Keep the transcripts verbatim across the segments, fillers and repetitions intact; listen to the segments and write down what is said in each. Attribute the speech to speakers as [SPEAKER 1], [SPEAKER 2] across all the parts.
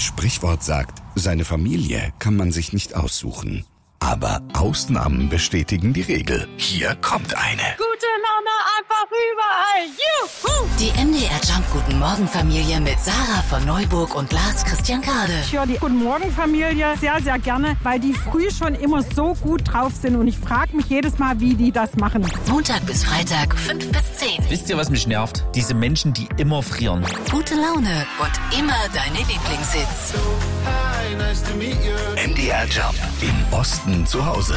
[SPEAKER 1] Sprichwort sagt, seine Familie kann man sich nicht aussuchen. Aber Ausnahmen bestätigen die Regel. Hier kommt eine.
[SPEAKER 2] Gute Laune einfach überall. Juhu!
[SPEAKER 3] Die M D R Jump Guten Morgen Familie mit Sarah von Neuburg und Lars Christian Kade.
[SPEAKER 2] Ich höre die Guten Morgen Familie sehr, sehr gerne, weil die früh schon immer so gut drauf sind. Und ich frage mich jedes Mal, wie die das machen.
[SPEAKER 3] Montag bis Freitag, fünf bis zehn.
[SPEAKER 4] Wisst ihr, was mich nervt? Diese Menschen, die immer frieren.
[SPEAKER 3] Gute Laune und immer deine Lieblingshits.
[SPEAKER 5] Hi, nice to meet you.
[SPEAKER 1] M D R Jump im Osten zu Hause.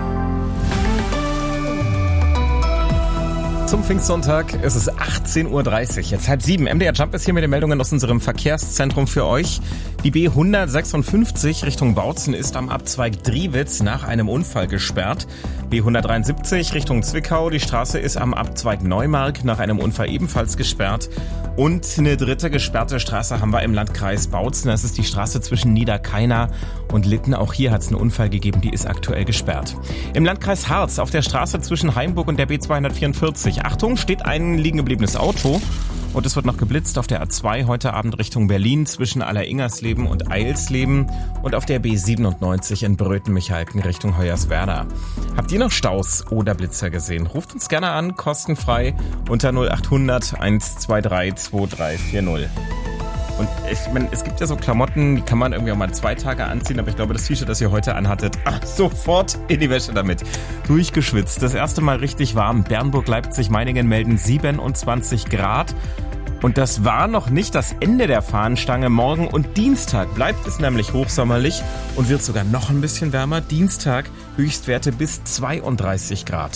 [SPEAKER 6] Zum Pfingstsonntag ist es achtzehn Uhr dreißig, jetzt halb sieben. M D R Jump ist hier mit den Meldungen aus unserem Verkehrszentrum für euch. Die B hundertsechsundfünfzig Richtung Bautzen ist am Abzweig Driewitz nach einem Unfall gesperrt. B hundertdreiundsiebzig Richtung Zwickau, die Straße ist am Abzweig Neumark nach einem Unfall ebenfalls gesperrt. Und eine dritte gesperrte Straße haben wir im Landkreis Bautzen. Das ist die Straße zwischen Niederkaina und Litten. Auch hier hat es einen Unfall gegeben, die ist aktuell gesperrt. Im Landkreis Harz auf der Straße zwischen Heimburg und der B zweihundertvierundvierzig. Achtung, steht ein liegen gebliebenes Auto. Und es wird noch geblitzt auf der A zwei heute Abend Richtung Berlin zwischen Alleringers-Leben und Eilsleben und auf der B siebenundneunzig in Bröten-Michalken Richtung Hoyerswerda. Habt ihr noch Staus oder Blitzer gesehen? Ruft uns gerne an, kostenfrei unter null achthundert hundertzweiundzwanzig zweiunddreißig vierzig. Und ich meine, es gibt ja so Klamotten, die kann man irgendwie auch mal zwei Tage anziehen, aber ich glaube, das T-Shirt, das ihr heute anhattet, ach, sofort in die Wäsche damit. Durchgeschwitzt. Das erste Mal richtig warm. Bernburg, Leipzig, Meiningen melden siebenundzwanzig Grad. Und das war noch nicht das Ende der Fahnenstange. Morgen und Dienstag bleibt es nämlich hochsommerlich und wird sogar noch ein bisschen wärmer. Dienstag Höchstwerte bis zweiunddreißig Grad.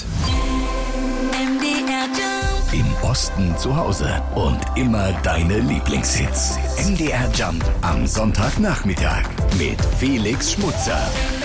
[SPEAKER 1] Im Osten zu Hause und immer deine Lieblingshits. M D R Jump am Sonntagnachmittag mit Felix Schmutzer.